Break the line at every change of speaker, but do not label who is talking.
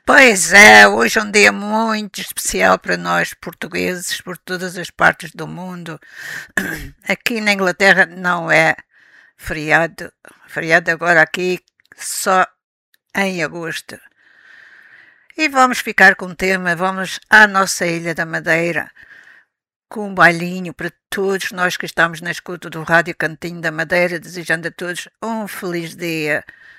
Pois é, hoje é um dia muito especial para nós portugueses por todas as partes do mundo. Aqui na Inglaterra não é feriado, feriado agora aqui só em agosto. E vamos ficar com o tema, vamos à nossa Ilha da Madeira, com um bailinho para todos nós que estamos na escuta do Rádio Cantinho da Madeira, desejando a todos um feliz dia.